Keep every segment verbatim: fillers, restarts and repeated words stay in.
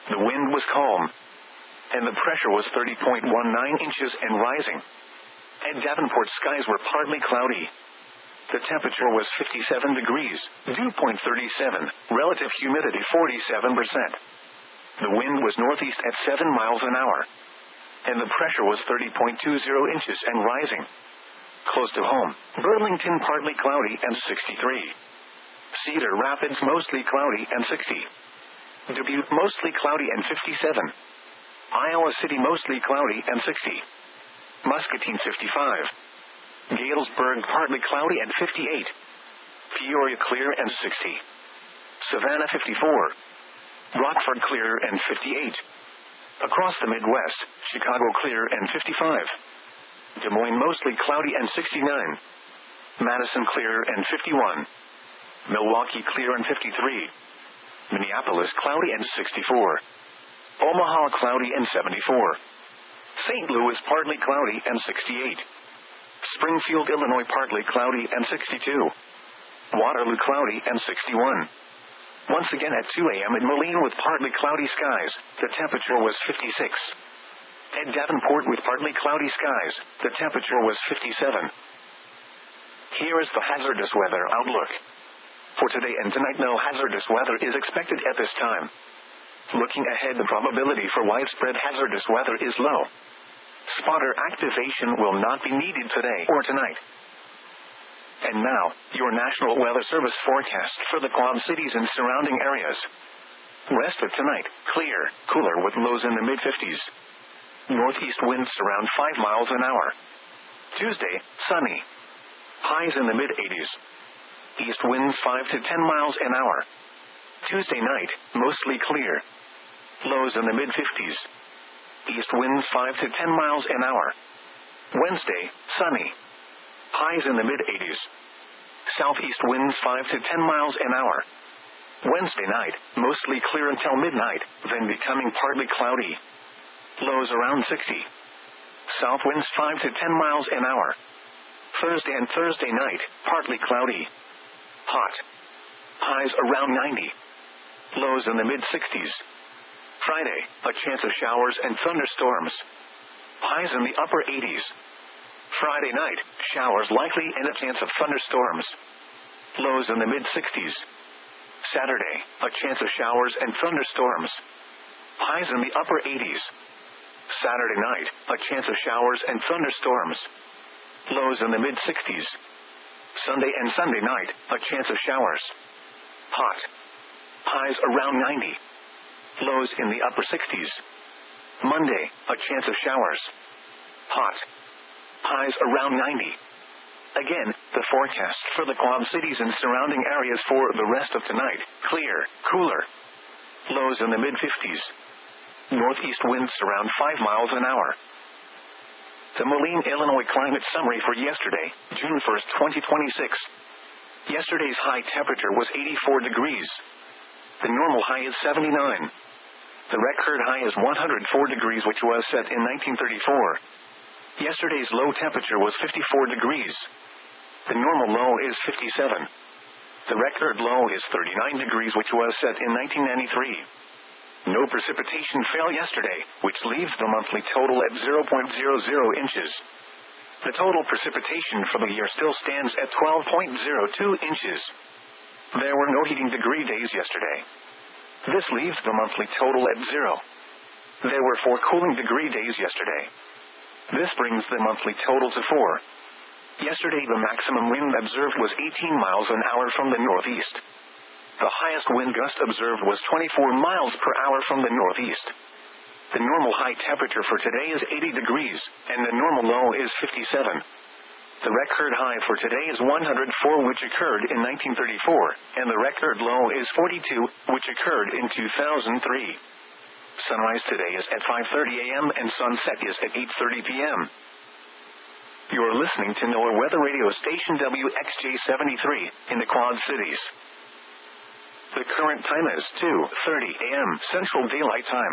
The wind was calm, and the pressure was thirty point one nine inches and rising. At Davenport, skies were partly cloudy. The temperature was fifty-seven degrees, dew point thirty-seven, relative humidity forty-seven percent. The wind was northeast at seven miles an hour, and the pressure was thirty point two zero inches and rising. Close to home, Burlington partly cloudy and sixty-three. Cedar Rapids mostly cloudy and sixty. Dubuque mostly cloudy and fifty-seven. Iowa City mostly cloudy and sixty. Muscatine fifty-five. Galesburg partly cloudy and fifty-eight. Peoria clear and sixty. Savannah fifty-four. Rockford clear and fifty-eight. Across the Midwest, Chicago clear and fifty-five. Des Moines mostly cloudy and sixty-nine. Madison clear and fifty-one. Milwaukee clear and fifty-three. Minneapolis cloudy and sixty-four. Omaha cloudy and seventy-four. Saint Louis partly cloudy and sixty-eight. Springfield, Illinois partly cloudy and sixty-two. Waterloo cloudy and sixty-one. Once again at two a.m. in Moline with partly cloudy skies, the temperature was fifty-six. At Davenport with partly cloudy skies, the temperature was fifty-seven. Here is the hazardous weather outlook. For today and tonight, no hazardous weather is expected at this time. Looking ahead, the probability for widespread hazardous weather is low. Spotter activation will not be needed today or tonight. And now, your National Weather Service forecast for the Quad Cities and surrounding areas. Rest of tonight, clear, cooler with lows in the mid-fifties. Northeast winds around five miles an hour. Tuesday, sunny. Highs in the mid-eighties. East winds five to ten miles an hour. Tuesday night, mostly clear. Lows in the mid-fifties. East winds five to ten miles an hour. Wednesday, sunny. Highs in the mid-eighties. Southeast winds five to ten miles an hour. Wednesday night, mostly clear until midnight, then becoming partly cloudy. Lows around sixty. South winds five to ten miles an hour. Thursday and Thursday night, partly cloudy. Hot. Highs around ninety. Lows in the mid-sixties. Friday, a chance of showers and thunderstorms. Highs in the upper eighties. Friday night, showers likely and a chance of thunderstorms. Lows in the mid-sixties. Saturday, a chance of showers and thunderstorms. Highs in the upper eighties. Saturday night, a chance of showers and thunderstorms. Lows in the mid-sixties. Sunday and Sunday night, a chance of showers. Hot. Highs around ninety. Lows in the upper sixties. Monday, a chance of showers. Hot. Highs around ninety. Again, the forecast for the Quad Cities and surrounding areas for the rest of tonight, clear, cooler. Lows in the mid-fifties. Northeast winds around five miles an hour. The Moline, Illinois climate summary for yesterday, June first, twenty twenty-six. Yesterday's high temperature was eighty-four degrees. The normal high is seventy-nine. The record high is one hundred four degrees, which was set in nineteen thirty-four. Yesterday's low temperature was fifty-four degrees. The normal low is fifty-seven. The record low is thirty-nine degrees, which was set in nineteen ninety-three. No precipitation fell yesterday, which leaves the monthly total at zero point zero zero inches. The total precipitation for the year still stands at twelve point zero two inches. There were no heating degree days yesterday. This leaves the monthly total at zero. There were four cooling degree days yesterday. This brings the monthly total to four. Yesterday the maximum wind observed was eighteen miles an hour from the northeast. The highest wind gust observed was twenty-four miles per hour from the northeast. The normal high temperature for today is eighty degrees, and the normal low is fifty-seven. The record high for today is one hundred four, which occurred in nineteen thirty-four, and the record low is forty-two, which occurred in two thousand three. Sunrise today is at five thirty a.m. and sunset is at eight thirty p.m. You're listening to NOAA Weather Radio Station W X J seventy-three in the Quad Cities. The current time is two thirty a.m. Central Daylight Time.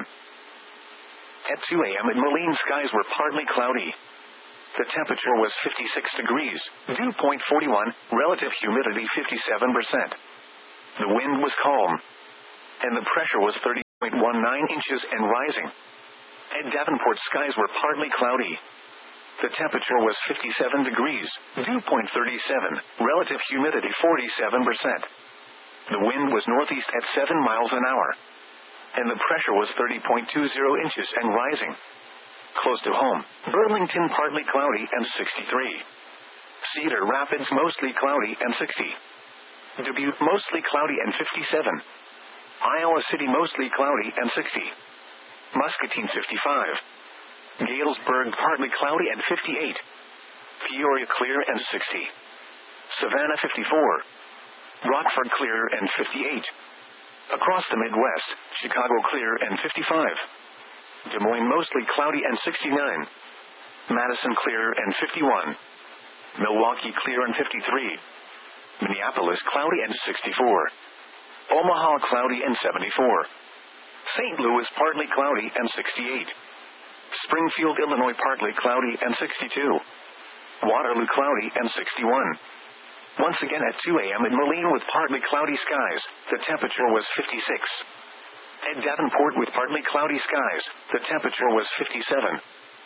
At two a.m. in Moline, skies were partly cloudy. The temperature was fifty-six degrees, dew point forty-one, relative humidity fifty-seven percent. The wind was calm, and the pressure was thirty. point one nine inches and rising. At Davenport, skies were partly cloudy. The temperature was fifty-seven degrees, dew point thirty-seven, relative humidity forty-seven percent. The wind was northeast at seven miles an hour. And the pressure was thirty point two zero inches and rising. Close to home, Burlington partly cloudy and sixty-three. Cedar Rapids mostly cloudy and sixty. Dubuque mostly cloudy and fifty-seven. Iowa City mostly cloudy and sixty. Muscatine fifty-five. Galesburg partly cloudy and fifty-eight. Peoria clear and sixty. Savannah fifty-four. Rockford clear and fifty-eight. Across the Midwest, Chicago clear and fifty-five. Des Moines mostly cloudy and sixty-nine. Madison clear and fifty-one. Milwaukee clear and fifty-three. Minneapolis cloudy and sixty-four. Omaha cloudy and seventy-four. Saint Louis partly cloudy and sixty-eight. Springfield, Illinois partly cloudy and sixty-two. Waterloo cloudy and sixty-one. Once again at two a.m. in Moline with partly cloudy skies, the temperature was fifty-six. At Davenport with partly cloudy skies, the temperature was fifty-seven.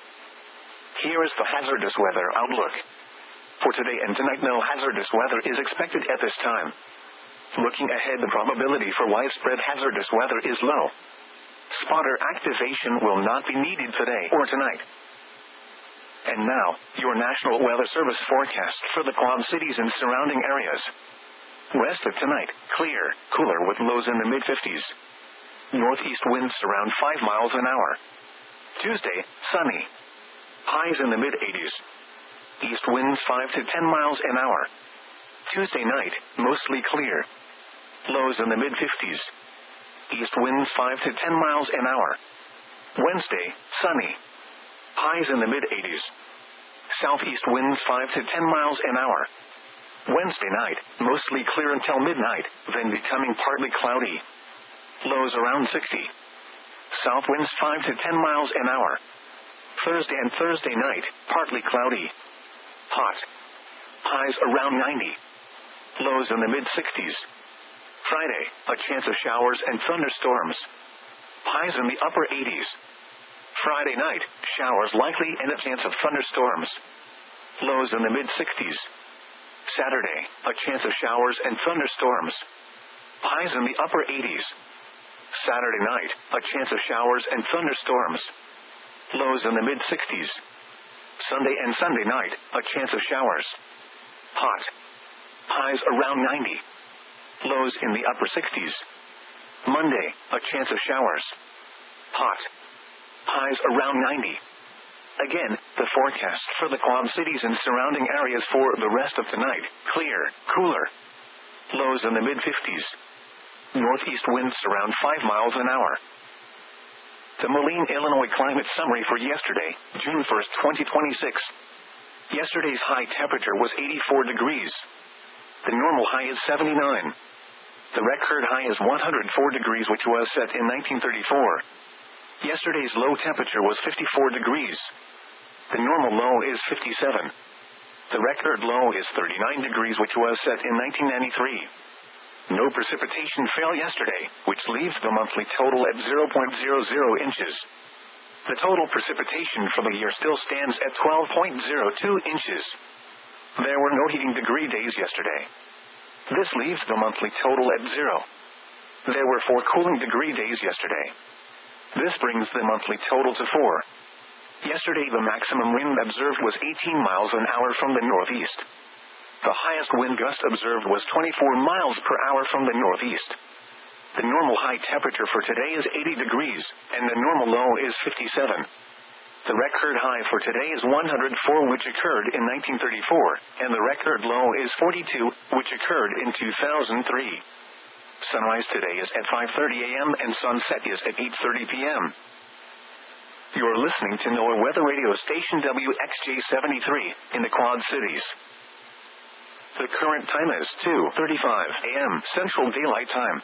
Here is the hazardous weather outlook. For today and tonight, no hazardous weather is expected at this time. Looking ahead, the probability for widespread hazardous weather is low. Spotter activation will not be needed today or tonight. And now, your National Weather Service forecast for the Quad Cities and surrounding areas. West of tonight, clear, cooler with lows in the mid-fifties. Northeast winds around five miles an hour. Tuesday, sunny. Highs in the mid-eighties. East winds five to ten miles an hour. Tuesday night, mostly clear. Lows in the mid-fifties. East winds five to ten miles an hour. Wednesday, sunny. Highs in the mid-eighties. Southeast winds five to ten miles an hour. Wednesday night, mostly clear until midnight, then becoming partly cloudy. Lows around sixty. South winds five to ten miles an hour. Thursday and Thursday night, partly cloudy. Hot. Highs around ninety. Lows in the mid-sixties. Friday, a chance of showers and thunderstorms. Highs in the upper eighties. Friday night, showers likely and a chance of thunderstorms. Lows in the mid-sixties. Saturday, a chance of showers and thunderstorms. Highs in the upper eighties. Saturday night, a chance of showers and thunderstorms. Lows in the mid-sixties. Sunday and Sunday night, a chance of showers. Hot. Highs around ninety. Lows in the upper sixties. Monday, a chance of showers. Hot. Highs around ninety. Again, the forecast for the Quad Cities and surrounding areas for the rest of tonight, clear, cooler. Lows in the mid-fifties. Northeast winds around five miles an hour. The Moline, Illinois climate summary for yesterday, June first, twenty twenty-six. Yesterday's high temperature was eighty-four degrees. The normal high is seventy-nine. The record high is one hundred four degrees, which was set in nineteen thirty-four. Yesterday's low temperature was fifty-four degrees. The normal low is fifty-seven. The record low is thirty-nine degrees, which was set in nineteen ninety-three. No precipitation fell yesterday, which leaves the monthly total at zero point zero zero inches. The total precipitation for the year still stands at twelve point zero two inches. There were no heating degree days yesterday. This leaves the monthly total at zero. There were four cooling degree days yesterday. This brings the monthly total to four. Yesterday the maximum wind observed was eighteen miles an hour from the northeast. The highest wind gust observed was twenty-four miles per hour from the northeast. The normal high temperature for today is eighty degrees, and the normal low is fifty-seven. The record high for today is one hundred four, which occurred in nineteen thirty-four, and the record low is forty-two, which occurred in two thousand three. Sunrise today is at five thirty a.m. and sunset is at eight thirty p.m. You're listening to NOAA Weather Radio Station W X J seventy-three in the Quad Cities. The current time is two thirty-five a.m. Central Daylight Time.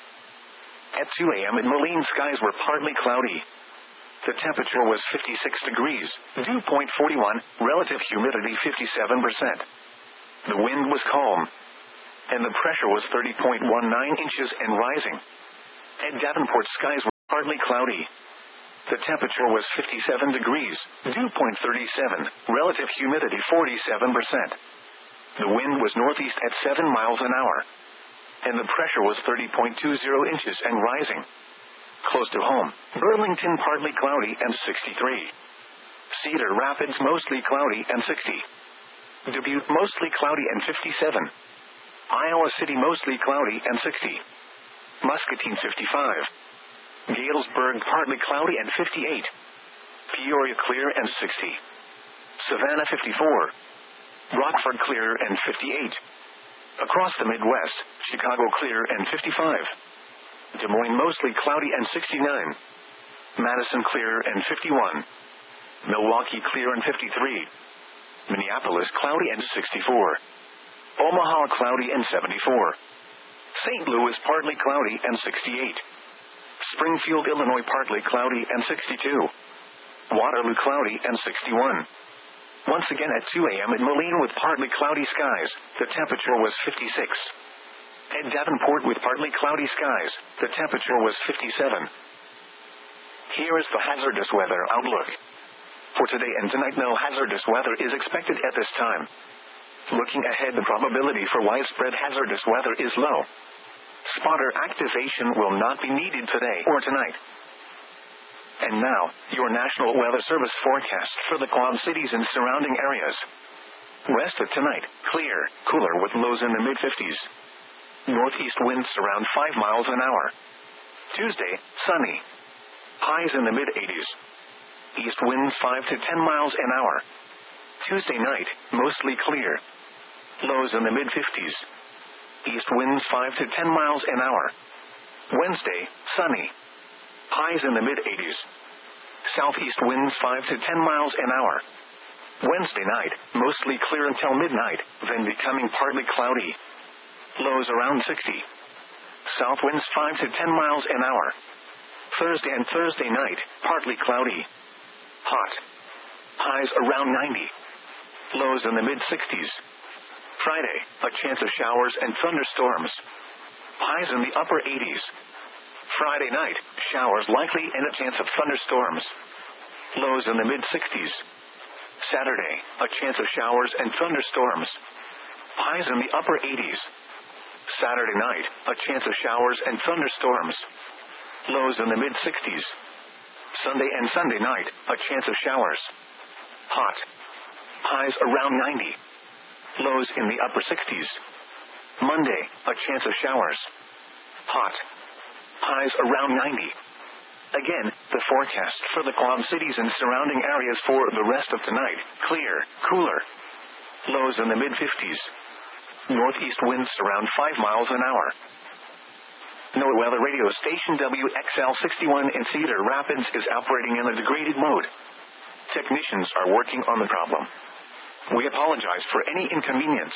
At two a.m. in Moline, skies were partly cloudy. The temperature was fifty-six degrees, dew point forty-one, relative humidity fifty-seven percent. The wind was calm, and the pressure was thirty point one nine inches and rising. At Davenport, skies were partly cloudy. The temperature was fifty-seven degrees, dew point thirty-seven, relative humidity forty-seven percent. The wind was northeast at seven miles an hour. And the pressure was thirty point two zero inches and rising. Close to home, Burlington partly cloudy and sixty-three. Cedar Rapids mostly cloudy and sixty. Dubuque mostly cloudy and fifty-seven. Iowa City mostly cloudy and sixty. Muscatine fifty-five. Galesburg partly cloudy and fifty-eight. Peoria clear and sixty. Savannah fifty-four. Rockford clear and fifty-eight. Across the Midwest, Chicago clear and fifty-five. Des Moines mostly cloudy and sixty-nine. Madison clear and fifty-one. Milwaukee clear and fifty-three. Minneapolis cloudy and sixty-four. Omaha cloudy and seventy-four. Saint Louis partly cloudy and sixty-eight. Springfield, Illinois partly cloudy and sixty-two. Waterloo cloudy and sixty-one. Once again at two a.m. in Moline with partly cloudy skies, the temperature was fifty-six. At Davenport with partly cloudy skies, the temperature was fifty-seven. Here is the hazardous weather outlook. For today and tonight, no hazardous weather is expected at this time. Looking ahead, the probability for widespread hazardous weather is low. Spotter activation will not be needed today or tonight. And now, your National Weather Service forecast for the Quad Cities and surrounding areas. West of tonight, clear, cooler with lows in the mid-fifties. Northeast winds around five miles an hour. Tuesday, sunny. Highs in the mid-eighties. East winds five to ten miles an hour. Tuesday night, mostly clear. Lows in the mid-fifties. East winds five to ten miles an hour. Wednesday, sunny. Highs in the mid-eighties. Southeast winds five to ten miles an hour. Wednesday night, mostly clear until midnight, then becoming partly cloudy. Lows around sixty. South winds five to ten miles an hour. Thursday and Thursday night, partly cloudy. Hot. Highs around ninety. Lows in the mid-sixties. Friday, a chance of showers and thunderstorms. Highs in the upper eighties. Friday night, showers likely and a chance of thunderstorms. Lows in the mid-sixties. Saturday, a chance of showers and thunderstorms. Highs in the upper eighties. Saturday night, a chance of showers and thunderstorms. Lows in the mid-sixties. Sunday and Sunday night, a chance of showers. Hot. Highs around ninety. Lows in the upper sixties. Monday, a chance of showers. Hot. Highs around ninety. Again, the forecast for the Quad Cities and surrounding areas for the rest of tonight, clear, cooler. Lows in the mid-fifties. Northeast winds around five miles an hour. NOAA weather radio station W X L sixty-one in Cedar Rapids is operating in a degraded mode. Technicians are working on the problem. We apologize for any inconvenience.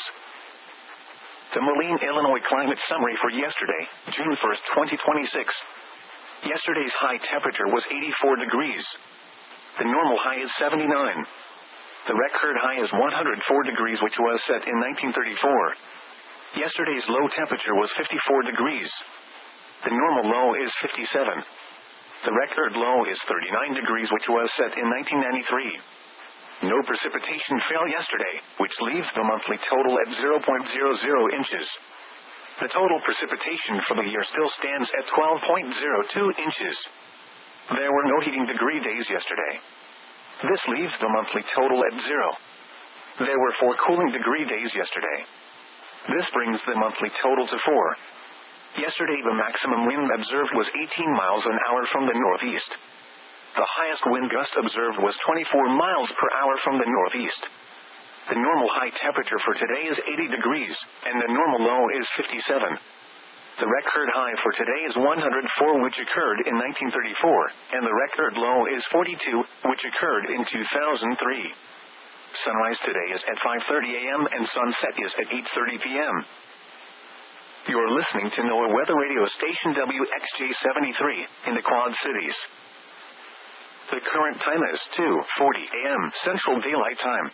The Moline, Illinois climate summary for yesterday, June first, twenty twenty-six. Yesterday's high temperature was eighty-four degrees. The normal high is seventy-nine. The record high is one hundred four degrees, which was set in nineteen thirty-four. Yesterday's low temperature was fifty-four degrees. The normal low is fifty-seven. The record low is thirty-nine degrees, which was set in nineteen ninety-three. No precipitation fell yesterday, which leaves the monthly total at zero point zero zero inches. The total precipitation for the year still stands at twelve point zero two inches. There were no heating degree days yesterday. This leaves the monthly total at zero. There were four cooling degree days yesterday. This brings the monthly total to four. Yesterday the maximum wind observed was eighteen miles an hour from the northeast. The highest wind gust observed was twenty-four miles per hour from the northeast. The normal high temperature for today is eighty degrees, and the normal low is fifty-seven. The record high for today is one hundred four, which occurred in nineteen thirty-four, and the record low is forty-two, which occurred in two thousand three. Sunrise today is at five thirty a.m. and sunset is at eight thirty p.m. You're listening to NOAA weather radio station W X J seventy-three in the Quad Cities. The current time is two forty a.m. Central Daylight Time.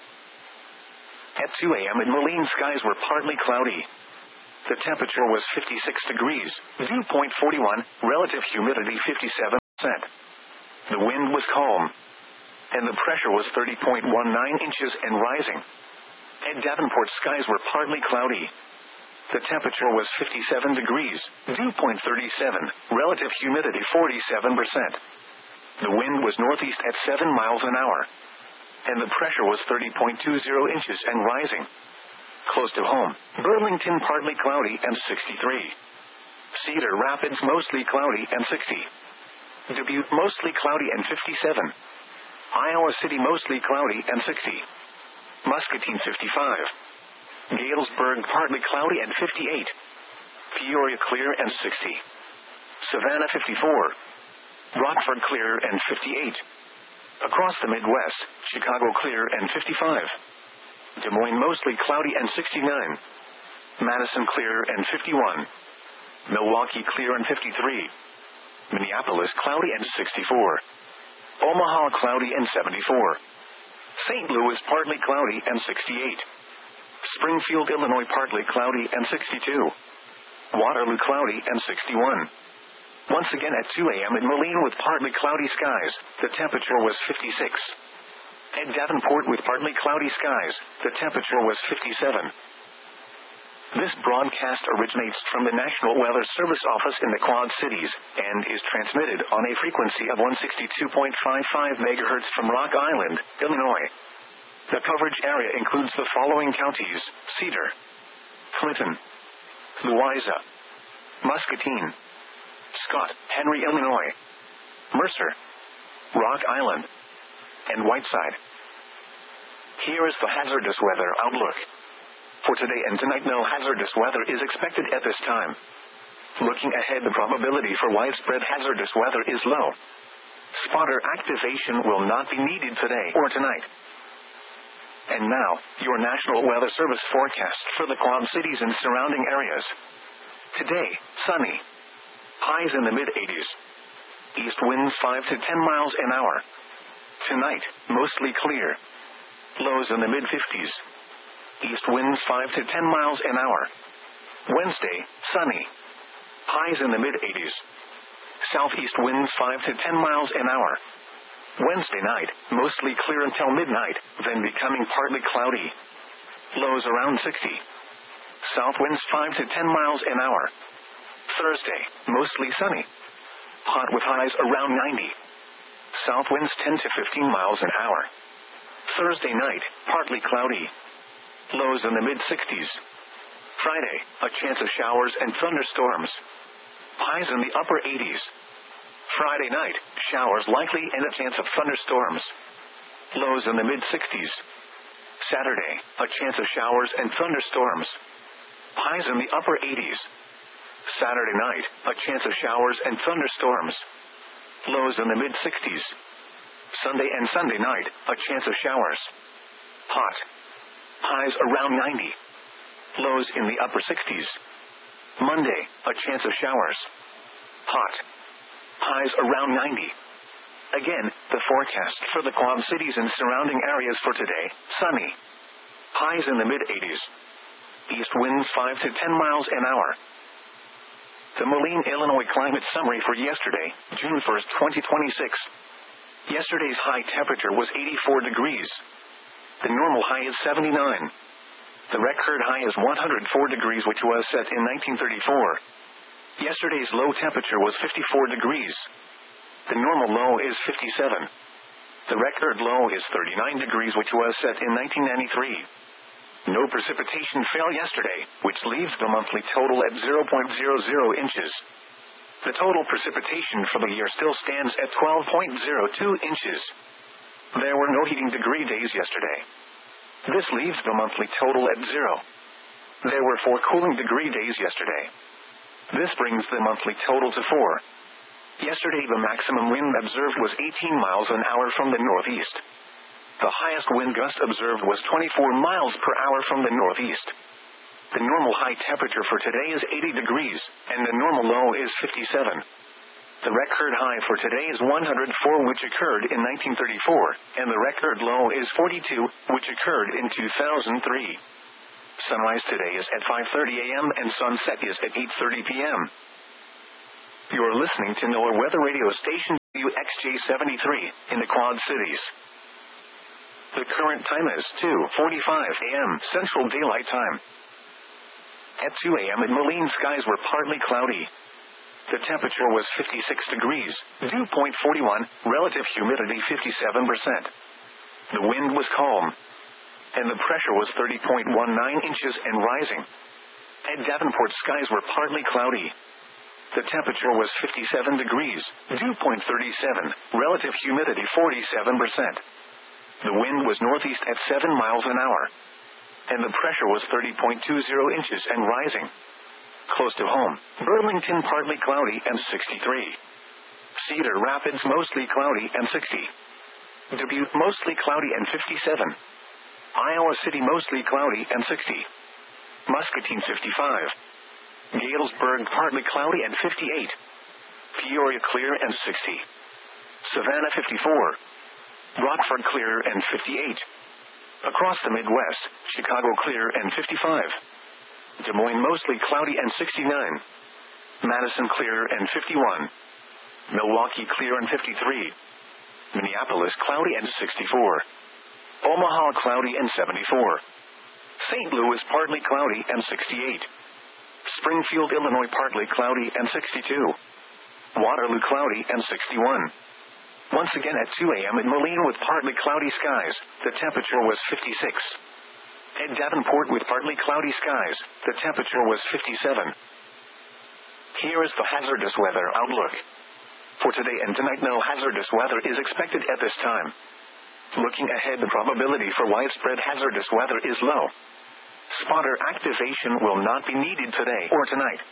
At two a.m. in Moline, skies were partly cloudy. The temperature was fifty-six degrees, dew point forty-one, relative humidity fifty-seven. The wind was calm, and the pressure was thirty point one nine inches and rising. At Davenport, skies were partly cloudy. The temperature was fifty-seven degrees, dew point thirty-seven, relative humidity forty-seven percent. The wind was northeast at seven miles an hour, and the pressure was thirty point two zero inches and rising. Close to home, Burlington partly cloudy and sixty-three. Cedar Rapids mostly cloudy and sixty. Dubuque mostly cloudy and fifty-seven. Iowa City mostly cloudy and sixty. Muscatine fifty-five. Galesburg partly cloudy and fifty-eight. Peoria clear and sixty. Savannah fifty-four. Rockford clear and fifty-eight. Across the Midwest, Chicago clear and fifty-five. Des Moines mostly cloudy and sixty-nine. Madison clear and fifty-one. Milwaukee clear and fifty-three. Minneapolis cloudy and sixty-four. Omaha cloudy and seventy-four. Saint Louis partly cloudy and sixty-eight. Springfield, Illinois partly cloudy and sixty-two. Waterloo cloudy and sixty-one. Once again at two a.m. in Moline with partly cloudy skies, the temperature was fifty-six. At Davenport with partly cloudy skies, the temperature was fifty-seven. This broadcast originates from the National Weather Service office in the Quad Cities, and is transmitted on a frequency of one sixty-two point five five megahertz from Rock Island, Illinois. The coverage area includes the following counties: Cedar, Clinton, Louisa, Muscatine, Scott, Henry, Illinois, Mercer, Rock Island, and Whiteside. Here is the hazardous weather outlook. For today and tonight, no hazardous weather is expected at this time. Looking ahead, the probability for widespread hazardous weather is low. Spotter activation will not be needed today or tonight. And now, your National Weather Service forecast for the Quad Cities and surrounding areas. Today, sunny. Highs in the mid-eighties. East winds five to ten miles an hour. Tonight, mostly clear. Lows in the mid-fifties. East winds five to ten miles an hour. Wednesday, sunny. Highs in the mid-eighties. Southeast winds five to ten miles an hour. Wednesday night, mostly clear until midnight, then becoming partly cloudy. Lows around sixty. South winds five to ten miles an hour. Thursday, mostly sunny. Hot with highs around ninety. South winds ten to fifteen miles an hour. Thursday night, partly cloudy. Lows in the mid-sixties. Friday, a chance of showers and thunderstorms. Highs in the upper eighties. Friday night, showers likely and a chance of thunderstorms. Lows in the mid-sixties. Saturday, a chance of showers and thunderstorms. Highs in the upper eighties. Saturday night, a chance of showers and thunderstorms. Lows in the mid-sixties. Sunday and Sunday night, a chance of showers. Hot. Highs around ninety. Lows in the upper sixties. Monday, a chance of showers. Hot. Highs around ninety. Again, the forecast for the Quad Cities and surrounding areas for today: sunny. Highs in the mid-eighties. East winds five to ten miles an hour. The Moline, Illinois climate summary for yesterday, June first, twenty twenty-six. Yesterday's high temperature was eighty-four degrees. The normal high is seventy-nine. The record high is one hundred four degrees, which was set in nineteen thirty-four. Yesterday's low temperature was fifty-four degrees. The normal low is fifty-seven. The record low is thirty-nine degrees, which was set in nineteen ninety-three. No precipitation fell yesterday, which leaves the monthly total at zero point zero zero inches. The total precipitation for the year still stands at twelve point zero two inches. There were no heating degree days yesterday. This leaves the monthly total at zero. There were four cooling degree days yesterday. This brings the monthly total to four. Yesterday the maximum wind observed was eighteen miles an hour from the northeast. The highest wind gust observed was twenty-four miles per hour from the northeast. The normal high temperature for today is eighty degrees, and the normal low is fifty-seven. The record high for today is one hundred four, which occurred in nineteen thirty-four, and the record low is forty-two, which occurred in two thousand three. Sunrise today is at five thirty a.m. and sunset is at eight thirty p.m. You're listening to NOAA Weather Radio Station. W X J seventy-three, in the Quad Cities. The current time is two forty-five a m Central Daylight Time. At two a m in Moline, skies were partly cloudy. The temperature was fifty-six degrees, dew point forty-one, relative humidity fifty-seven percent. The wind was calm, and the pressure was thirty point one nine inches and rising. At Davenport, skies were partly cloudy. The temperature was fifty-seven degrees, dew point thirty-seven, relative humidity forty-seven percent. The wind was northeast at seven miles an hour, and the pressure was thirty point two zero inches and rising. Close to home, Burlington partly cloudy and sixty-three. Cedar Rapids mostly cloudy and sixty. Dubuque mostly cloudy and fifty-seven. Iowa City mostly cloudy and sixty. Muscatine fifty-five. Galesburg partly cloudy and fifty-eight. Peoria clear and sixty. Savannah fifty-four. Rockford clear and fifty-eight. Across the Midwest, Chicago clear and fifty-five. Des Moines mostly cloudy and sixty-nine. Madison clear and fifty-one. Milwaukee clear and fifty-three. Minneapolis cloudy and sixty-four. Omaha cloudy and seventy-four. Saint Louis partly cloudy and sixty-eight. Springfield, Illinois partly cloudy and sixty-two. Waterloo cloudy and sixty-one. Once again at two a m in Moline with partly cloudy skies, the temperature was fifty-six. At Davenport with partly cloudy skies, the temperature was fifty-seven. Here is the hazardous weather outlook. For today and tonight, no hazardous weather is expected at this time. Looking ahead, the probability for widespread hazardous weather is low. Spotter activation will not be needed today or tonight.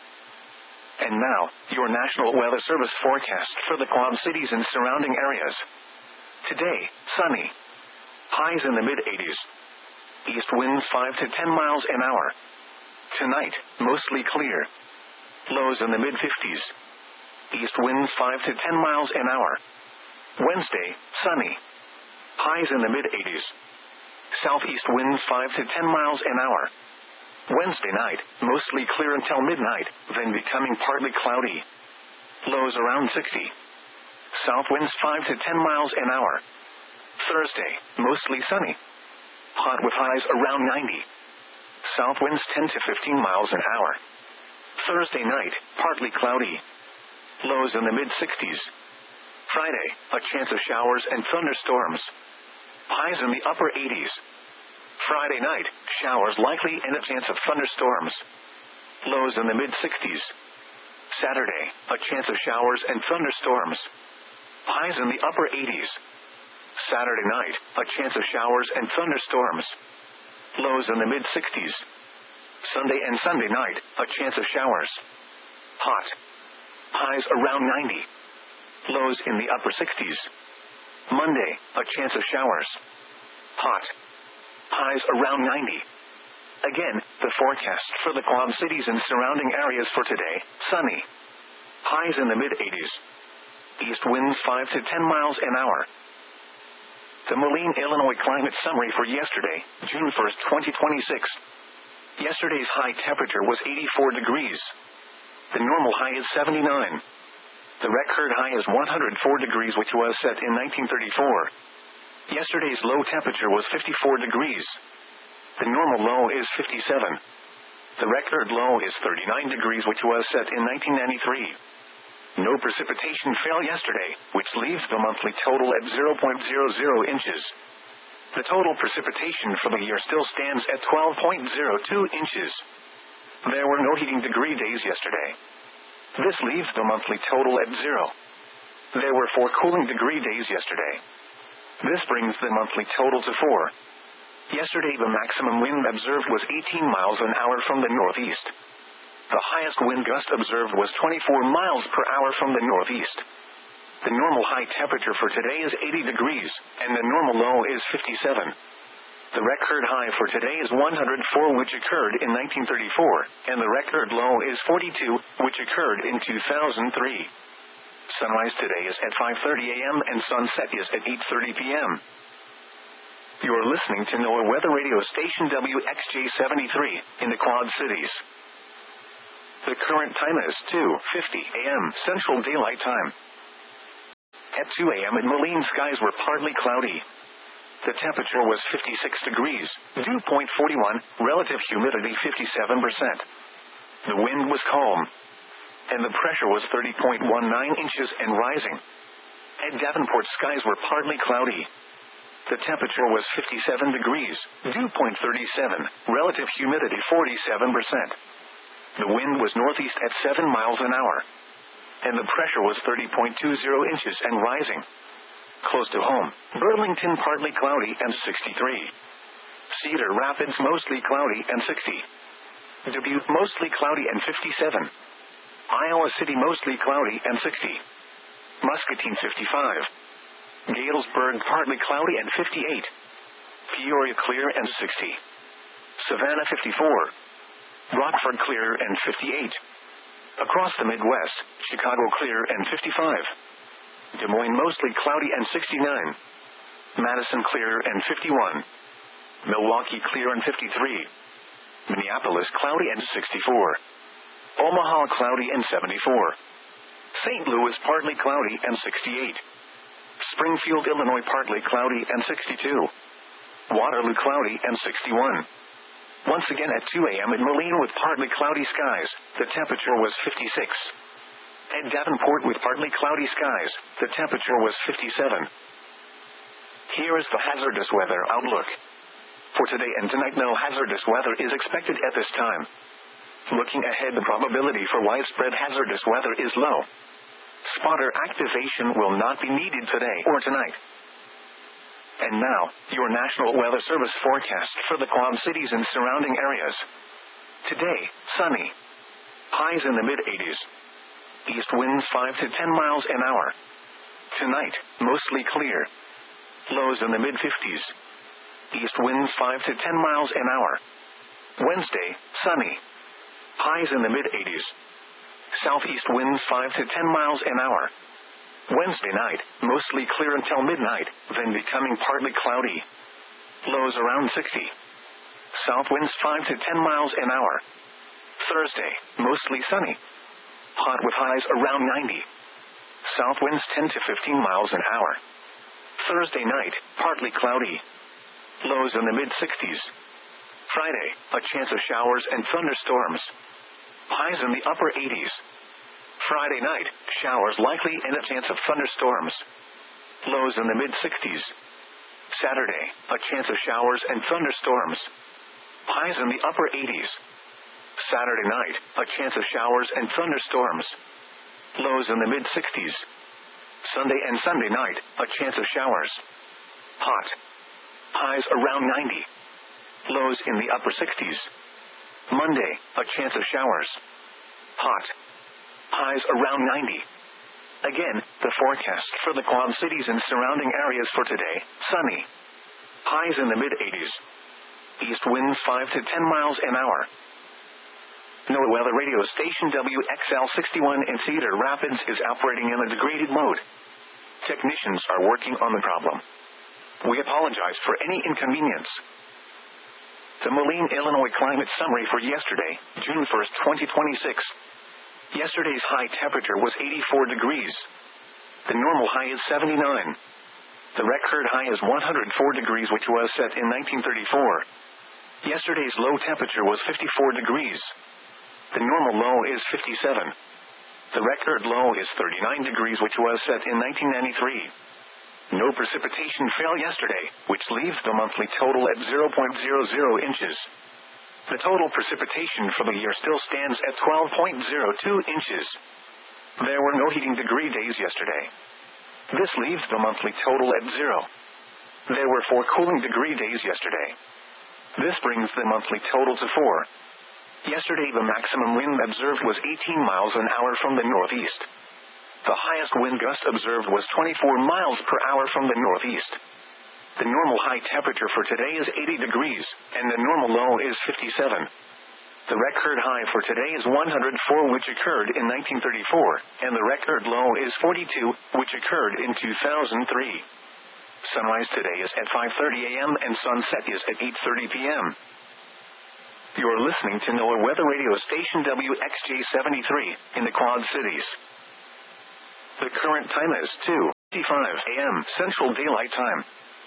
And now, your National Weather Service forecast for the Quad Cities and surrounding areas. Today, sunny. Highs in the mid eighties. East winds five to ten miles an hour. Tonight, mostly clear. Lows in the mid fifties. East winds five to ten miles an hour. Wednesday, sunny. Highs in the mid eighties. Southeast winds five to ten miles an hour. Wednesday night, mostly clear until midnight, then becoming partly cloudy. Lows around sixty. South winds five to ten miles an hour. Thursday, mostly sunny. Hot with highs around ninety. South winds ten to fifteen miles an hour. Thursday night, partly cloudy. Lows in the mid sixties. Friday, a chance of showers and thunderstorms. Highs in the upper eighties. Friday night, showers likely and a chance of thunderstorms. Lows in the mid sixties. Saturday, a chance of showers and thunderstorms. Highs in the upper eighties. Saturday night, a chance of showers and thunderstorms. Lows in the mid sixties. Sunday and Sunday night, a chance of showers. Hot. Highs around ninety. Lows in the upper sixties. Monday, a chance of showers. Hot. Highs around ninety. Again, the forecast for the Quad Cities and surrounding areas for today, sunny. Highs in the mid eighties. East winds five to ten miles an hour. The Moline, Illinois climate summary for yesterday, June first, twenty twenty-six. Yesterday's high temperature was eighty-four degrees. The normal high is seventy-nine. The record high is one hundred four degrees, which was set in nineteen thirty-four. Yesterday's low temperature was fifty-four degrees. The normal low is fifty-seven. The record low is thirty-nine degrees, which was set in nineteen ninety-three. No precipitation fell yesterday, which leaves the monthly total at zero point zero zero inches. The total precipitation for the year still stands at twelve point zero two inches. There were no heating degree days yesterday. This leaves the monthly total at zero. There were four cooling degree days yesterday. This brings the monthly total to four. Yesterday the maximum wind observed was eighteen miles an hour from the northeast. The highest wind gust observed was twenty-four miles per hour from the northeast. The normal high temperature for today is eighty degrees, and the normal low is fifty-seven. The record high for today is one hundred four, which occurred in nineteen thirty-four, and the record low is forty-two, which occurred in two thousand three. Sunrise today is at five thirty a m and sunset is at eight thirty p m You're listening to NOAA Weather Radio Station W X J seventy-three in the Quad Cities. The current time is two fifty a m Central Daylight Time. At two a.m. in Moline, skies were partly cloudy. The temperature was fifty-six degrees, dew point forty-one, relative humidity fifty-seven percent. The wind was calm, and the pressure was thirty point one nine inches and rising. At Davenport, skies were partly cloudy. The temperature was fifty-seven degrees, dew point thirty-seven, relative humidity forty-seven percent. The wind was northeast at seven miles an hour, and the pressure was thirty point two zero inches and rising. Close to home, Burlington partly cloudy and sixty-three. Cedar Rapids mostly cloudy and sixty. Dubuque mostly cloudy and fifty-seven. Iowa City mostly cloudy and sixty. Muscatine fifty-five. Galesburg partly cloudy and fifty-eight. Peoria clear and sixty. Savannah fifty-four. Rockford clear and fifty-eight. Across the Midwest, Chicago clear and fifty-five. Des Moines mostly cloudy and sixty-nine. Madison clear and fifty-one. Milwaukee clear and fifty-three. Minneapolis cloudy and sixty-four. Omaha cloudy and seventy-four. Saint Louis partly cloudy and sixty-eight. Springfield, Illinois partly cloudy and sixty-two. Waterloo cloudy and sixty-one. Once again at two a.m. in Moline with partly cloudy skies, the temperature was fifty-six. At Davenport with partly cloudy skies, the temperature was fifty-seven. Here is the hazardous weather outlook. For today and tonight, no hazardous weather is expected at this time. Looking ahead, the probability for widespread hazardous weather is low. Spotter activation will not be needed today or tonight. And now, your National Weather Service forecast for the Quad Cities and surrounding areas. Today, sunny. Highs in the mid eighties. East winds five to ten miles an hour. Tonight, mostly clear. Lows in the mid fifties. East winds five to ten miles an hour. Wednesday, sunny. Highs in the mid eighties. Southeast winds five to ten miles an hour. Wednesday night, mostly clear until midnight, then becoming partly cloudy. Lows around sixty. South winds five to ten miles an hour. Thursday, mostly sunny. Hot with highs around ninety. South winds ten to fifteen miles an hour. Thursday night, partly cloudy. Lows in the mid sixties. Friday, a chance of showers and thunderstorms. Highs in the upper eighties. Friday night, showers likely and a chance of thunderstorms. Lows in the mid sixties. Saturday, a chance of showers and thunderstorms. Highs in the upper eighties. Saturday night, a chance of showers and thunderstorms. Lows in the mid sixties. Sunday and Sunday night, a chance of showers. Hot. Highs around ninety. Lows in the upper sixties. Monday, a chance of showers. Hot. Highs around ninety. Again, the forecast for the Quad Cities and surrounding areas for today, sunny. Highs in the mid eighties. East winds five to ten miles an hour. NOAA Weather Radio Station W X L sixty-one in Cedar Rapids is operating in a degraded mode. Technicians are working on the problem. We apologize for any inconvenience. The Moline, Illinois climate summary for yesterday, June first, twenty twenty-six. Yesterday's high temperature was eighty-four degrees. The normal high is seventy-nine. The record high is one hundred four degrees, which was set in nineteen thirty-four. Yesterday's low temperature was fifty-four degrees. The normal low is fifty-seven. The record low is thirty-nine degrees, which was set in nineteen ninety-three. No precipitation fell yesterday, which leaves the monthly total at zero point zero zero inches. The total precipitation for the year still stands at twelve point zero two inches. There were no heating degree days yesterday. This leaves the monthly total at zero. There were four cooling degree days yesterday. This brings the monthly total to four. Yesterday the maximum wind observed was eighteen miles an hour from the northeast. The highest wind gust observed was twenty-four miles per hour from the northeast. The normal high temperature for today is eighty degrees, and the normal low is fifty-seven. The record high for today is one hundred four, which occurred in nineteen thirty-four, and the record low is forty-two, which occurred in two thousand three. Sunrise today is at five thirty a.m. and sunset is at eight thirty p.m. You're listening to NOAA Weather Radio Station W X J seventy-three in the Quad Cities. The current time is two five a m Central Daylight Time.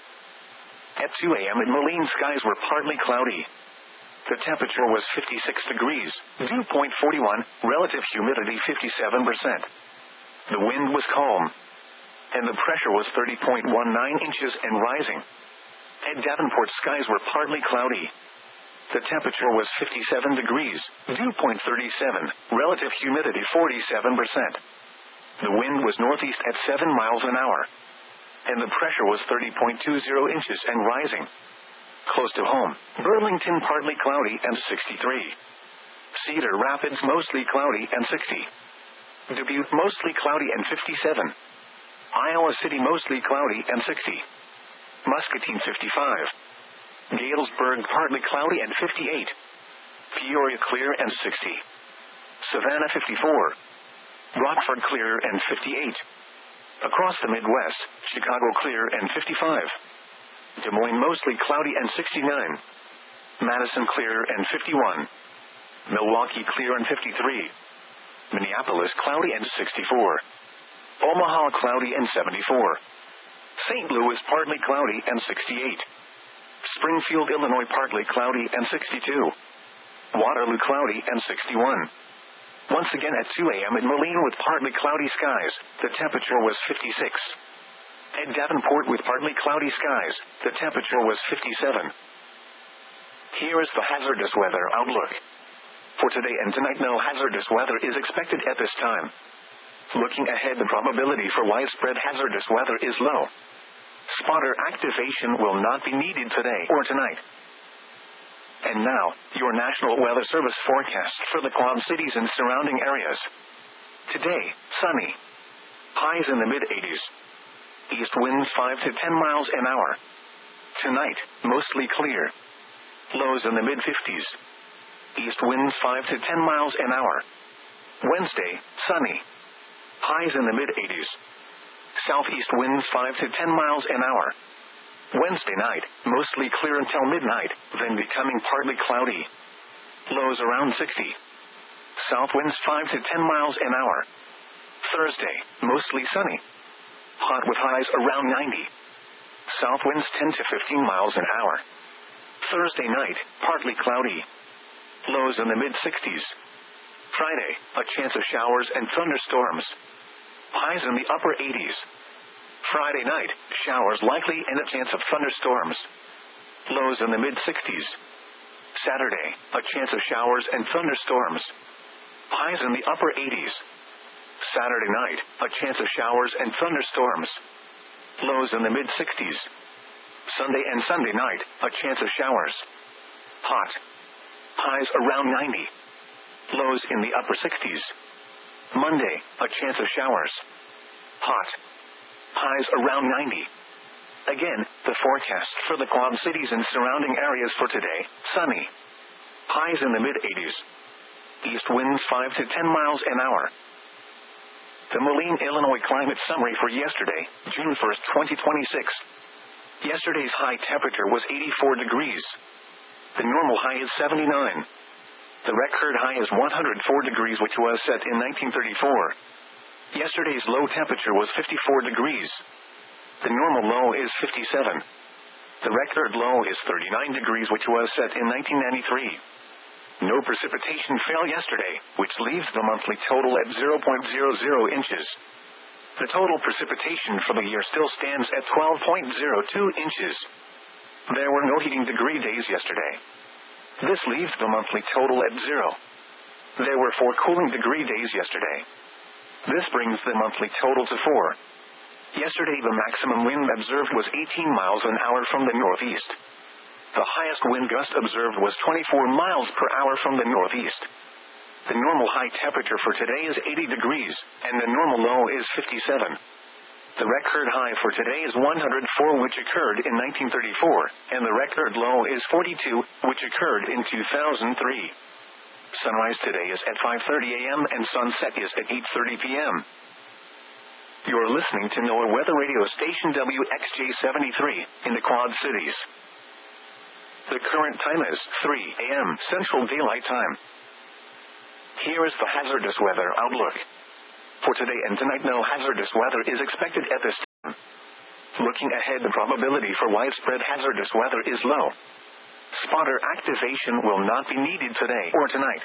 At two a m in Moline, skies were partly cloudy. The temperature was fifty-six degrees, dew point forty-one, relative humidity fifty-seven percent. The wind was calm, and the pressure was thirty point one nine inches and rising. At Davenport, skies were partly cloudy. The temperature was fifty-seven degrees, dew point thirty-seven, relative humidity forty-seven percent. The wind was northeast at seven miles an hour, and the pressure was thirty point two zero inches and rising. Close to home, Burlington partly cloudy and sixty-three. Cedar Rapids mostly cloudy and sixty. Dubuque mostly cloudy and fifty-seven. Iowa City mostly cloudy and sixty. Muscatine fifty-five. Galesburg partly cloudy and fifty-eight. Peoria clear and sixty. Savannah fifty-four. Rockford clear and fifty-eight. Across the Midwest, Chicago clear and fifty-five. Des Moines mostly cloudy and sixty-nine. Madison clear and fifty-one. Milwaukee clear and fifty-three. Minneapolis cloudy and sixty-four. Omaha cloudy and seventy-four. Saint Louis partly cloudy and sixty-eight. Springfield, Illinois partly cloudy and sixty-two. Waterloo cloudy and sixty-one. Once again at two a m in Moline with partly cloudy skies, the temperature was fifty-six. At Davenport with partly cloudy skies, the temperature was fifty-seven. Here is the hazardous weather outlook. For today and tonight, no hazardous weather is expected at this time. Looking ahead, the probability for widespread hazardous weather is low. Spotter activation will not be needed today or tonight. And now, your National Weather Service forecast for the Quad Cities and surrounding areas. Today, sunny. Highs in the mid eighties. East winds five to ten miles an hour. Tonight, mostly clear. Lows in the mid fifties. East winds five to ten miles an hour. Wednesday, sunny. Highs in the mid eighties. Southeast winds five to ten miles an hour. Wednesday night, mostly clear until midnight, then becoming partly cloudy. Lows around sixty. South winds five to ten miles an hour. Thursday, mostly sunny. Hot with highs around ninety. South winds ten to fifteen miles an hour. Thursday night, partly cloudy. Lows in the mid sixties. Friday, a chance of showers and thunderstorms. Highs in the upper eighties. Friday night, showers likely and a chance of thunderstorms. Lows in the mid sixties. Saturday, a chance of showers and thunderstorms. Highs in the upper eighties. Saturday night, a chance of showers and thunderstorms. Lows in the mid sixties. Sunday and Sunday night, a chance of showers. Hot. Highs around ninety. Lows in the upper sixties. Monday, a chance of showers. Hot. Highs around ninety. Again, the forecast for the Quad Cities and surrounding areas for today, sunny. Highs in the mid eighties. East winds five to ten miles an hour. The Moline, Illinois climate summary for yesterday, June first, twenty twenty-six. Yesterday's high temperature was eighty-four degrees. The normal high is seventy-nine. The record high is one hundred four degrees, which was set in nineteen thirty-four. Yesterday's low temperature was fifty-four degrees. The normal low is fifty-seven. The record low is thirty-nine degrees, which was set in nineteen ninety-three. No precipitation fell yesterday, which leaves the monthly total at zero point zero zero inches. The total precipitation for the year still stands at twelve point zero two inches. There were no heating degree days yesterday. This leaves the monthly total at zero. There were four cooling degree days yesterday. This brings the monthly total to four. Yesterday the maximum wind observed was eighteen miles an hour from the northeast. The highest wind gust observed was twenty-four miles per hour from the northeast. The normal high temperature for today is eighty degrees, and the normal low is fifty-seven. The record high for today is one hundred four, which occurred in nineteen thirty-four, and the record low is forty-two, which occurred in two thousand three. Sunrise today is at five thirty a m and sunset is at eight thirty p m You're listening to NOAA Weather Radio Station W X J seventy-three, in the Quad Cities. The current time is three a m Central Daylight Time. Here is the hazardous weather outlook. For today and tonight, no hazardous weather is expected at this time. Looking ahead, the probability for widespread hazardous weather is low. Spotter activation will not be needed today or tonight.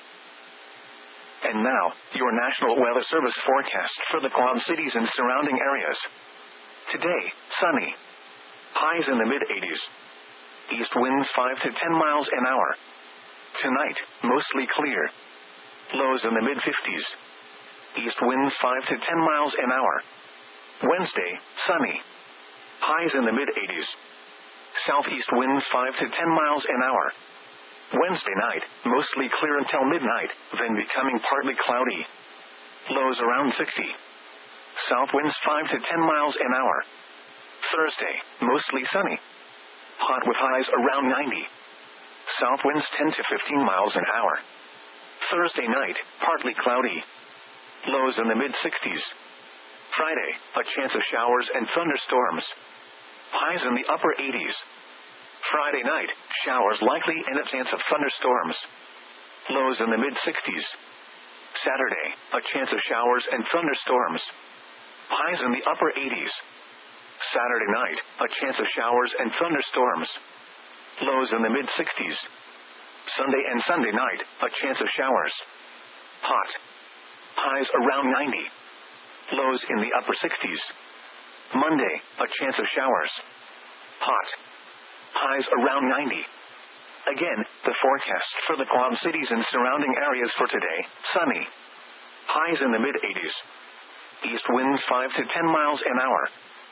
And now, your National Weather Service forecast for the Quad Cities and surrounding areas. Today, sunny. Highs in the mid eighties. East winds five to ten miles an hour. Tonight, mostly clear. Lows in the mid fifties. East winds five to ten miles an hour. Wednesday, sunny. Highs in the mid eighties. Southeast winds five to ten miles an hour. Wednesday night, mostly clear until midnight, then becoming partly cloudy. Lows around sixty. South winds five to ten miles an hour. Thursday, mostly sunny. Hot with highs around ninety. South winds ten to fifteen miles an hour. Thursday night, partly cloudy. Lows in the mid sixties. Friday, a chance of showers and thunderstorms. Highs in the upper eighties. Friday night, showers likely and a chance of thunderstorms. Lows in the mid sixties. Saturday, a chance of showers and thunderstorms. Highs in the upper eighties. Saturday night, a chance of showers and thunderstorms. Lows in the mid sixties. Sunday and Sunday night, a chance of showers. Hot. Highs around ninety. Lows in the upper sixties. Monday, a chance of showers. Hot. Highs around ninety. Again, the forecast for the Quad Cities and surrounding areas for today, sunny. Highs in the mid eighties. East winds five to ten miles an hour.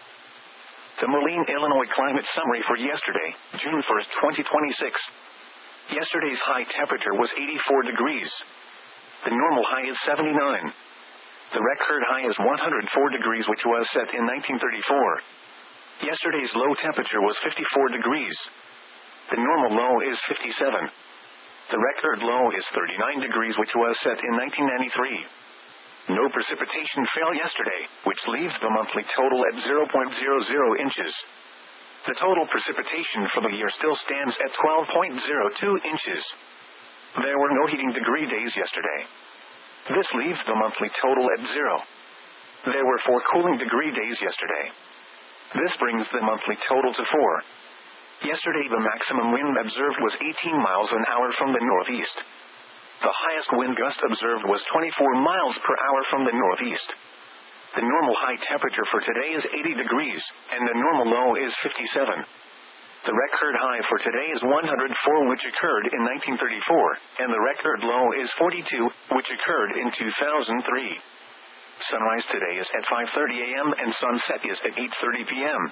The Moline, Illinois climate summary for yesterday, June first, twenty twenty-six. Yesterday's high temperature was eighty-four degrees. The normal high is seventy-nine. The record high is one hundred four degrees, which was set in nineteen thirty-four. Yesterday's low temperature was fifty-four degrees. The normal low is fifty-seven. The record low is thirty-nine degrees, which was set in nineteen ninety-three. No precipitation fell yesterday, which leaves the monthly total at zero point zero zero inches. The total precipitation for the year still stands at twelve point zero two inches. There were no heating degree days yesterday. This leaves the monthly total at zero. There were four cooling degree days yesterday. This brings the monthly total to four. Yesterday the maximum wind observed was eighteen miles an hour from the northeast. The highest wind gust observed was twenty-four miles per hour from the northeast. The normal high temperature for today is eighty degrees, and the normal low is fifty-seven. The record high for today is one hundred four, which occurred in nineteen thirty-four, and the record low is forty-two, which occurred in two thousand three. Sunrise today is at five thirty a.m. and sunset is at eight thirty p.m.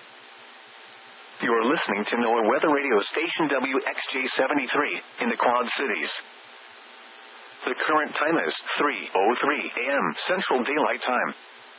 You are listening to NOAA Weather Radio Station W X J seventy-three in the Quad Cities. The current time is three oh three a.m. Central Daylight Time.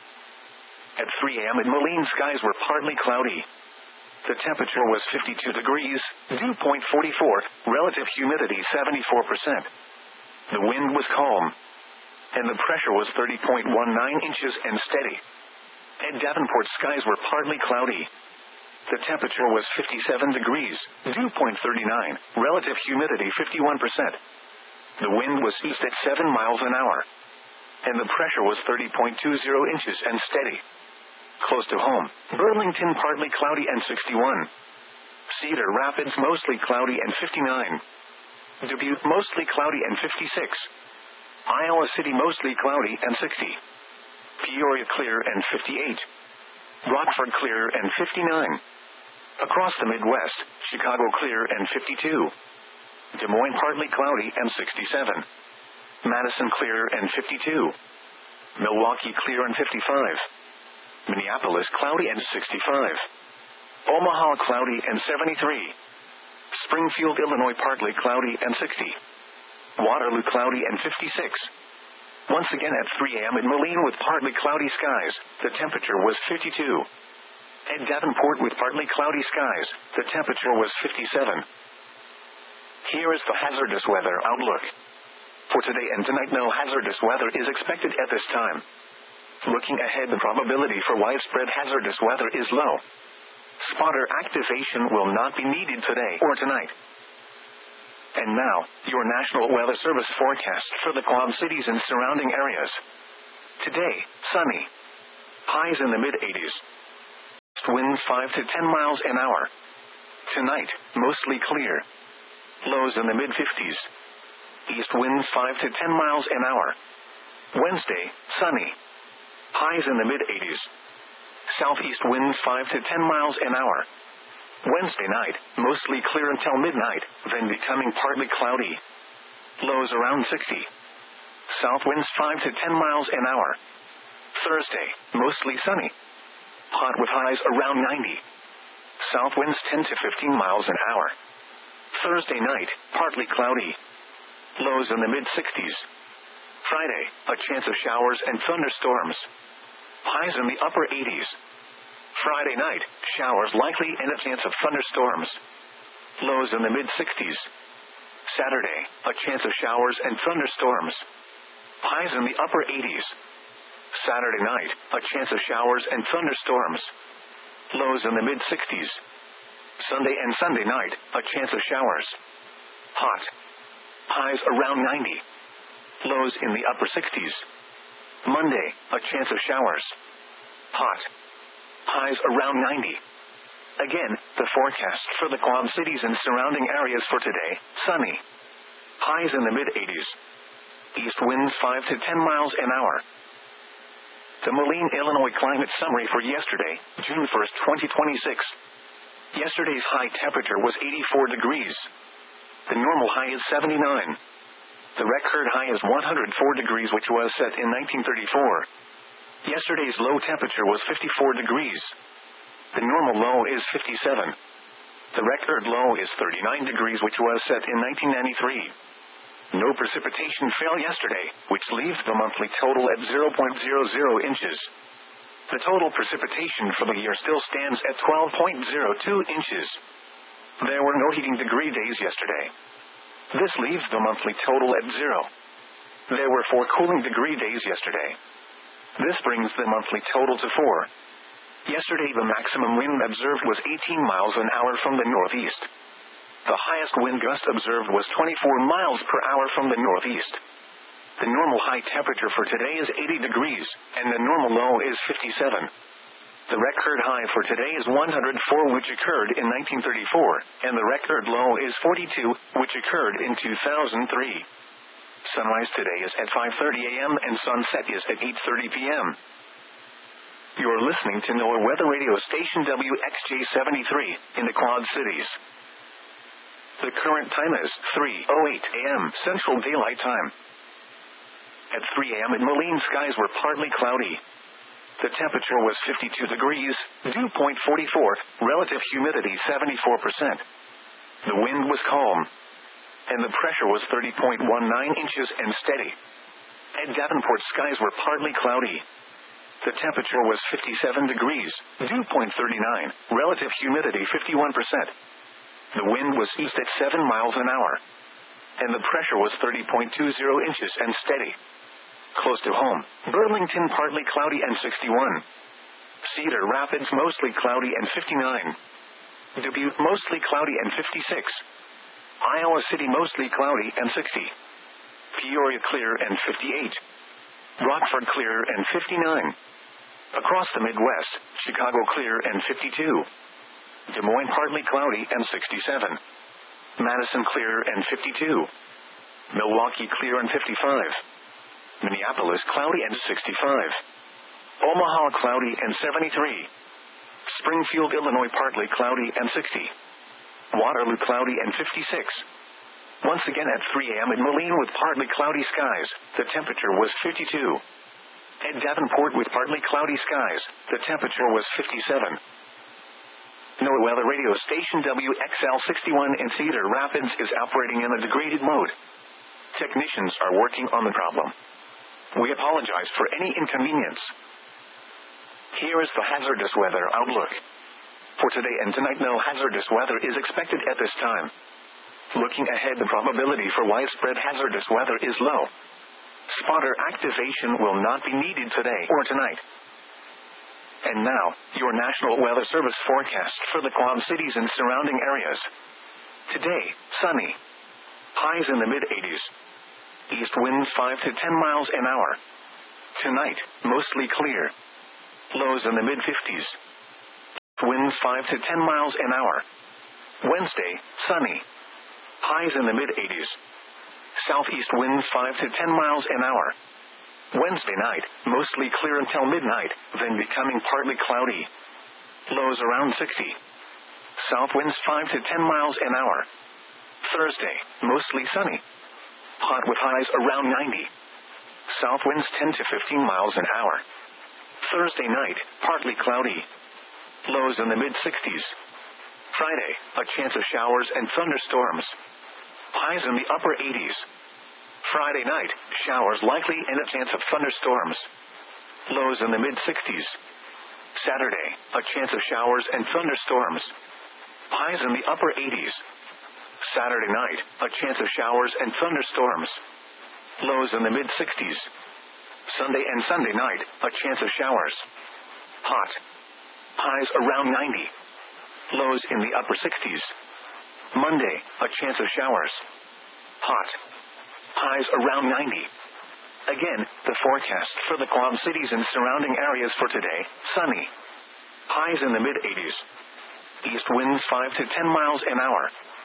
At three a.m. in Moline, skies were partly cloudy. The temperature was fifty-two degrees, dew point forty-four, relative humidity seventy-four percent. The wind was calm, and the pressure was thirty point one nine inches and steady. At Davenport, skies were partly cloudy. The temperature was fifty-seven degrees, dew point thirty-nine, relative humidity fifty-one percent. The wind was east at seven miles an hour, and the pressure was thirty point two zero inches and steady. Close to home, Burlington partly cloudy and sixty-one. Cedar Rapids mostly cloudy and fifty-nine. Dubuque mostly cloudy and fifty-six. Iowa City mostly cloudy and sixty. Peoria clear and fifty-eight. Rockford clear and fifty-nine. Across the Midwest, Chicago clear and fifty-two. Des Moines partly cloudy and sixty-seven. Madison clear and fifty-two. Milwaukee clear and fifty-five. Minneapolis cloudy and sixty-five. Omaha cloudy and seventy-three. Springfield, Illinois partly cloudy and sixty. Waterloo cloudy and fifty-six. Once again at three a.m. in Moline with partly cloudy skies, the temperature was fifty-two. At Davenport with partly cloudy skies, the temperature was fifty-seven. Here is the hazardous weather outlook. For today and tonight, no hazardous weather is expected at this time. Looking ahead, the probability for widespread hazardous weather is low. Spotter activation will not be needed today or tonight. And now, your National Weather Service forecast for the Quad Cities and surrounding areas. Today, sunny. Highs in the mid eighties. winds five to ten miles an hour. Tonight, mostly clear. Lows in the mid fifties. East winds five to ten miles an hour. Wednesday, sunny. Highs in the mid eighties. Southeast winds five to ten miles an hour. Wednesday night, mostly clear until midnight, then becoming partly cloudy. Lows around sixty. South winds five to ten miles an hour. Thursday, mostly sunny. Hot with highs around ninety. South winds ten to fifteen miles an hour. Thursday night, partly cloudy. Lows in the mid sixties. Friday, a chance of showers and thunderstorms. Highs in the upper eighties. Friday night, showers likely and a chance of thunderstorms. Lows in the mid sixties. Saturday, a chance of showers and thunderstorms. Highs in the upper eighties. Saturday night, a chance of showers and thunderstorms. Lows in the mid sixties. Sunday and Sunday night, a chance of showers. Hot. Highs around ninety. Lows in the upper sixties. Monday, a chance of showers. Hot. Highs around ninety. Again, the forecast for the Quad Cities and surrounding areas for today, sunny. Highs in the mid eighties. East winds five to ten miles an hour. The Moline, Illinois climate summary for yesterday, June first, twenty twenty-six. Yesterday's high temperature was eighty-four degrees. The normal high is seventy-nine. The record high is one hundred four degrees, which was set in nineteen thirty-four. Yesterday's low temperature was fifty-four degrees. The normal low is fifty-seven. The record low is thirty-nine degrees, which was set in nineteen ninety-three. No precipitation fell yesterday, which leaves the monthly total at zero point zero zero inches. The total precipitation for the year still stands at twelve point zero two inches. There were no heating degree days yesterday. This leaves the monthly total at zero. There were four cooling degree days yesterday. This brings the monthly total to four. Yesterday the maximum wind observed was eighteen miles an hour from the northeast. The highest wind gust observed was twenty-four miles per hour from the northeast. The normal high temperature for today is eighty degrees, and the normal low is fifty-seven. The record high for today is one hundred four, which occurred in nineteen thirty-four, and the record low is forty-two, which occurred in two thousand three. Sunrise today is at five thirty a m and sunset is at eight thirty p m You're listening to NOAA Weather Radio Station W X J seventy-three, in the Quad Cities. The current time is three oh eight a m Central Daylight Time. At three a m in Moline, skies were partly cloudy. The temperature was fifty-two degrees, dew point forty-four, relative humidity seventy-four percent. The wind was calm, and the pressure was thirty point one nine inches and steady. At Davenport, skies were partly cloudy. The temperature was fifty-seven degrees, dew point thirty-nine, relative humidity fifty-one percent. The wind was east at seven miles an hour, and the pressure was thirty point two zero inches and steady. Close to home, Burlington partly cloudy and sixty-one. Cedar Rapids mostly cloudy and fifty-nine. Dubuque mostly cloudy and fifty-six. Iowa City mostly cloudy and sixty. Peoria clear and fifty-eight. Rockford clear and fifty-nine. Across the Midwest, Chicago clear and fifty-two. Des Moines partly cloudy and sixty-seven. Madison clear and fifty-two. Milwaukee clear and fifty-five. Minneapolis cloudy and sixty-five. Omaha cloudy and seventy-three. Springfield, Illinois partly cloudy and sixty. Waterloo cloudy and fifty-six. Once again at three a m in Moline with partly cloudy skies, the temperature was fifty-two. At Davenport with partly cloudy skies, the temperature was fifty-seven. NOAA Weather Radio Station W X L sixty-one in Cedar Rapids is operating in a degraded mode. Technicians are working on the problem. We apologize for any inconvenience. Here is the hazardous weather outlook. For today and tonight, no hazardous weather is expected at this time. Looking ahead, the probability for widespread hazardous weather is low. Spotter activation will not be needed today or tonight. And now, your National Weather Service forecast for the Quad Cities and surrounding areas. Today, sunny. Highs in the mid eighties. East winds five to ten miles an hour. Tonight, mostly clear. Lows in the mid fifties. five to ten miles an hour. Wednesday, sunny. Highs in the mid-eighties. Southeast winds five to ten miles an hour. Wednesday night, mostly clear until midnight, then becoming partly cloudy. Lows around sixty. South winds five to ten miles an hour. Thursday, mostly sunny. Hot with highs around ninety. South winds ten to fifteen miles an hour. Thursday night, partly cloudy. Lows in the mid-sixties. Friday, a chance of showers and thunderstorms. Highs in the upper eighties. Friday night, showers likely and a chance of thunderstorms. Lows in the mid-sixties. Saturday, a chance of showers and thunderstorms. Highs in the upper eighties. Saturday night, a chance of showers and thunderstorms. Lows in the mid-sixties. Sunday and Sunday night, a chance of showers. Hot. Highs around ninety. Lows in the upper sixties. Monday, a chance of showers. Hot. Highs around ninety. Again, the forecast for the Quad Cities and surrounding areas for today, sunny. Highs in the mid-eighties. East winds five to ten miles an hour.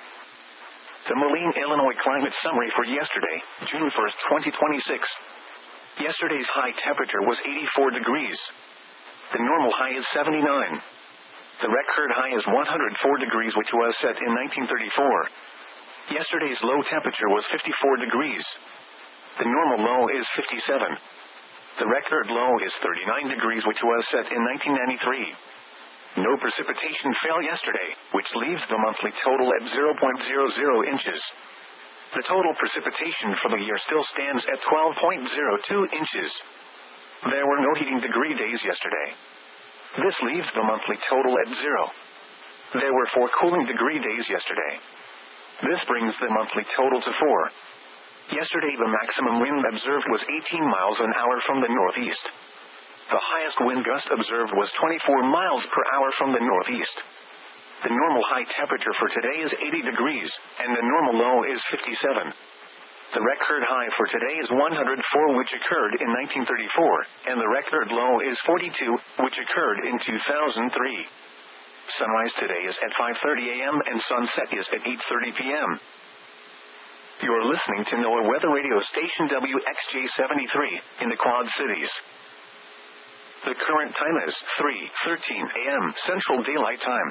The Moline, Illinois climate summary for yesterday, June first, twenty twenty-six. Yesterday's high temperature was eighty-four degrees. The normal high is seventy-nine. The record high is one hundred four degrees, which was set in nineteen thirty-four. Yesterday's low temperature was fifty-four degrees. The normal low is fifty-seven. The record low is thirty-nine degrees, which was set in nineteen ninety-three. No precipitation fell yesterday, which leaves the monthly total at zero point zero zero inches. The total precipitation for the year still stands at twelve point zero two inches. There were no heating degree days yesterday. This leaves the monthly total at zero. There were four cooling degree days yesterday. This brings the monthly total to four. Yesterday the maximum wind observed was eighteen miles an hour from the northeast. The highest wind gust observed was twenty-four miles per hour from the northeast. The normal high temperature for today is eighty degrees, and the normal low is fifty-seven. The record high for today is one hundred four, which occurred in nineteen thirty-four, and the record low is forty-two, which occurred in two thousand three. Sunrise today is at five thirty a.m. and sunset is at eight thirty p.m. You are listening to NOAA Weather Radio Station W X J seventy-three in the Quad Cities. The current time is three thirteen a.m. Central Daylight Time.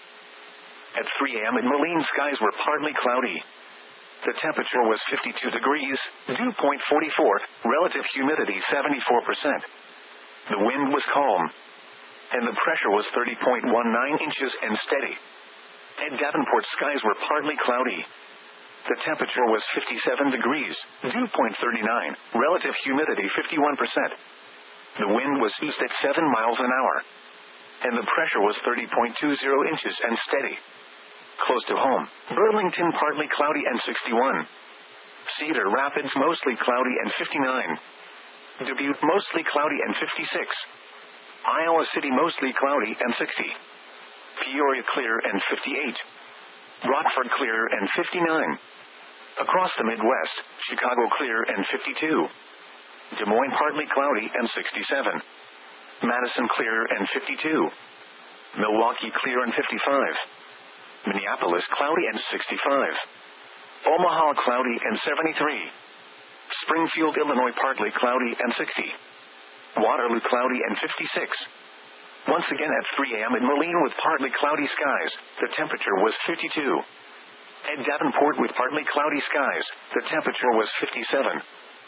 At three a.m. in Moline, skies were partly cloudy. The temperature was fifty-two degrees, dew point forty-four, relative humidity seventy-four percent. The wind was calm, and the pressure was thirty point one nine inches and steady. At Davenport, skies were partly cloudy. The temperature was fifty-seven degrees, dew point thirty-nine, relative humidity fifty-one percent. The wind was east at seven miles an hour, and the pressure was thirty point two zero inches and steady. Close to home, Burlington partly cloudy and sixty-one. Cedar Rapids mostly cloudy and fifty-nine. Dubuque mostly cloudy and fifty-six. Iowa City mostly cloudy and sixty. Peoria clear and fifty-eight. Rockford clear and fifty-nine. Across the Midwest, Chicago clear and fifty-two. Des Moines partly cloudy and sixty-seven. Madison clear and fifty-two. Milwaukee clear and fifty-five. Minneapolis cloudy and sixty-five. Omaha cloudy and seventy-three. Springfield, Illinois partly cloudy and sixty. Waterloo cloudy and fifty-six. Once again at three a.m. in Moline with partly cloudy skies, the temperature was fifty-two. At Davenport with partly cloudy skies, the temperature was fifty-seven.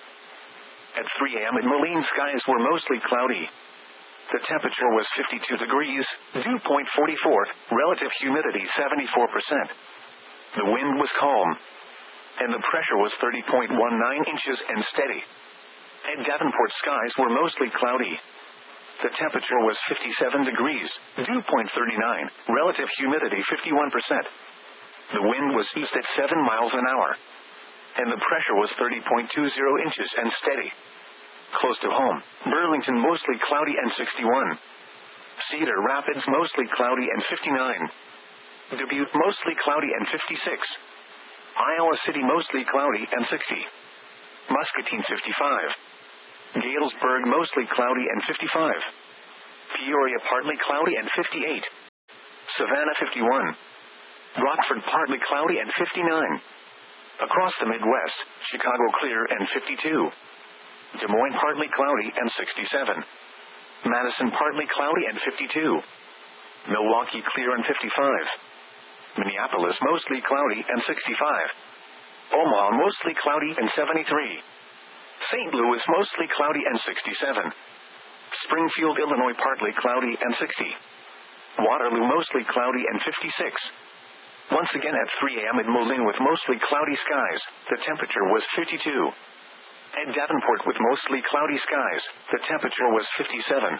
At three a.m. in Moline, skies were mostly cloudy. The temperature was fifty-two degrees, dew point forty-four, relative humidity seventy-four percent. The wind was calm, and the pressure was thirty point one nine inches and steady. At Davenport, skies were mostly cloudy. The temperature was fifty-seven degrees, dew point thirty-nine, relative humidity fifty-one percent. The wind was east at seven miles an hour, and the pressure was thirty point two zero inches and steady. Close to home, Burlington mostly cloudy and sixty-one. Cedar Rapids mostly cloudy and fifty-nine. Dubuque mostly cloudy and fifty-six. Iowa City mostly cloudy and sixty. Muscatine fifty-five. Galesburg mostly cloudy and fifty-five. Peoria partly cloudy and fifty-eight. Savannah fifty-one. Rockford partly cloudy and fifty-nine. Across the Midwest, Chicago clear and fifty-two. Des Moines partly cloudy and sixty-seven. Madison partly cloudy and fifty-two. Milwaukee clear and fifty-five. Minneapolis mostly cloudy and sixty-five. Omaha mostly cloudy and seventy-three. Saint Louis mostly cloudy and sixty-seven. Springfield, Illinois partly cloudy and sixty. Waterloo mostly cloudy and fifty-six. Once again at three a.m. in Moline with mostly cloudy skies, the temperature was fifty-two. At Davenport with mostly cloudy skies, the temperature was fifty-seven.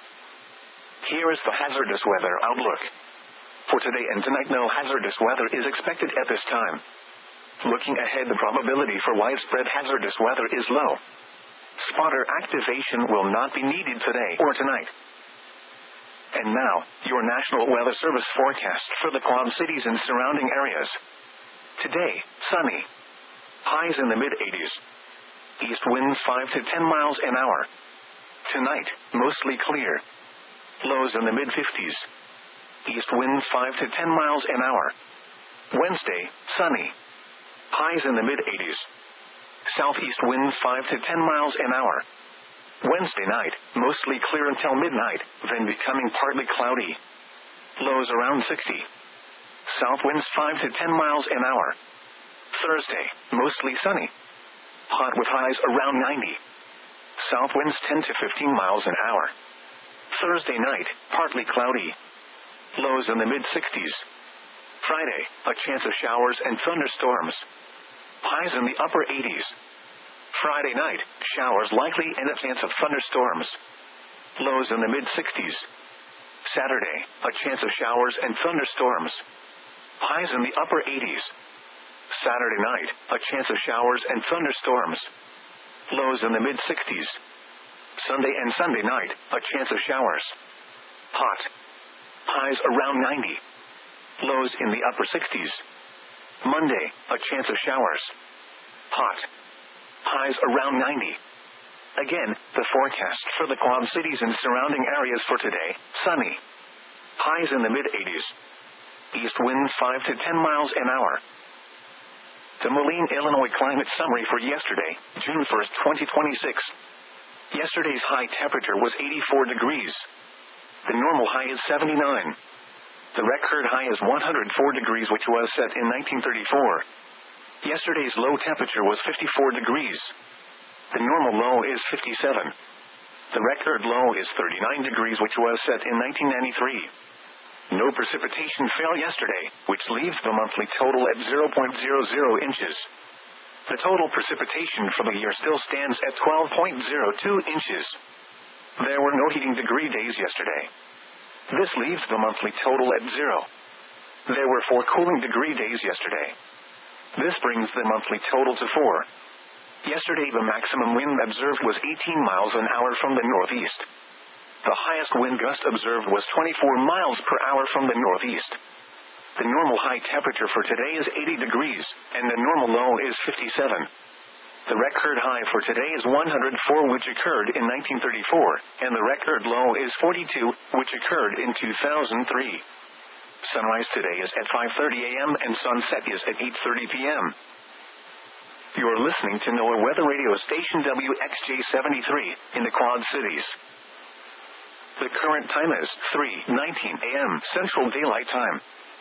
Here is the hazardous weather outlook. For today and tonight, no hazardous weather is expected at this time. Looking ahead, the probability for widespread hazardous weather is low. Spotter activation will not be needed today or tonight. And now, your National Weather Service forecast for the Quad Cities and surrounding areas. Today, sunny. Highs in the mid-eighties. East winds five to ten miles an hour. Tonight, mostly clear. Lows in the mid-fifties. East winds five to ten miles an hour. Wednesday, sunny. Highs in the mid-eighties. Southeast winds five to ten miles an hour. Wednesday night, mostly clear until midnight, then becoming partly cloudy. Lows around sixty. South winds five to ten miles an hour. Thursday, mostly sunny. Hot with highs around ninety. South winds ten to fifteen miles an hour. Thursday night, partly cloudy. Lows in the mid-sixties. Friday, a chance of showers and thunderstorms. Highs in the upper eighties. Friday night, showers likely and a chance of thunderstorms. Lows in the mid-sixties. Saturday, a chance of showers and thunderstorms. Highs in the upper eighties. Saturday night, a chance of showers and thunderstorms. Lows in the mid-sixties. Sunday and Sunday night, a chance of showers. Hot. Highs around ninety. Lows in the upper sixties. Monday, a chance of showers. Hot. Highs around ninety. Again, the forecast for the Quad Cities and surrounding areas for today, sunny. Highs in the mid-eighties. East winds five to ten miles an hour. The Moline, Illinois climate summary for yesterday, June first, twenty twenty-six. Yesterday's high temperature was eighty-four degrees. The normal high is seventy-nine. The record high is one hundred four degrees, which was set in nineteen thirty-four. Yesterday's low temperature was fifty-four degrees. The normal low is fifty-seven. The record low is thirty-nine degrees, which was set in nineteen ninety-three. No precipitation fell yesterday, which leaves the monthly total at zero point zero zero inches. The total precipitation for the year still stands at twelve point zero two inches. There were no heating degree days yesterday. This leaves the monthly total at zero. There were four cooling degree days yesterday. This brings the monthly total to four. Yesterday the maximum wind observed was eighteen miles an hour from the northeast. The highest wind gust observed was twenty-four miles per hour from the northeast. The normal high temperature for today is eighty degrees, and the normal low is fifty-seven. The record high for today is one hundred four, which occurred in nineteen thirty-four, and the record low is forty-two, which occurred in two thousand three. Sunrise today is at five thirty a.m. and sunset is at eight thirty p.m. You are listening to NOAA Weather Radio Station W X J seventy-three in the Quad Cities. The current time is three nineteen a.m. Central Daylight Time.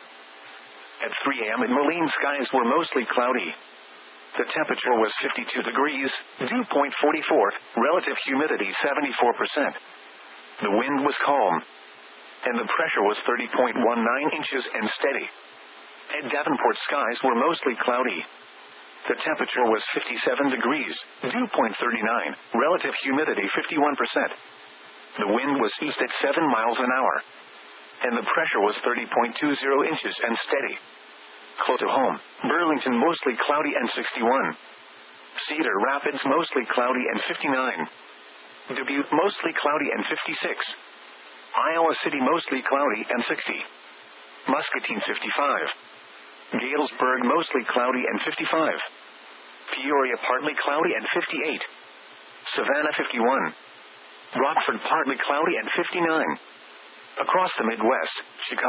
At three a.m. in Moline, skies were mostly cloudy. The temperature was fifty-two degrees, dew point forty-four, relative humidity seventy-four percent. The wind was calm, and the pressure was thirty point one nine inches and steady. At Davenport, skies were mostly cloudy. The temperature was fifty-seven degrees, dew point thirty-nine, relative humidity fifty-one percent. The wind was east at seven miles an hour, and the pressure was thirty point two zero inches and steady. Close to home, Burlington mostly cloudy and sixty-one. Cedar Rapids mostly cloudy and fifty-nine. Dubuque mostly cloudy and fifty-six. Iowa City mostly cloudy and sixty. Muscatine fifty-five. Galesburg mostly cloudy and fifty-five. Peoria partly cloudy and fifty-eight. Savannah fifty-one. Rockford partly cloudy and fifty-nine. Across the Midwest, Chicago